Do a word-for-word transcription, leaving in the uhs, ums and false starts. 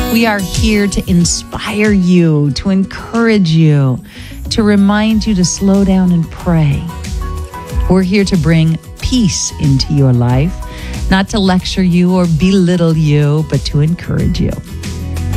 We are here to inspire you, to encourage you, to remind you to slow down and pray. We're here to bring peace into your life, not to lecture you or belittle you, but to encourage you.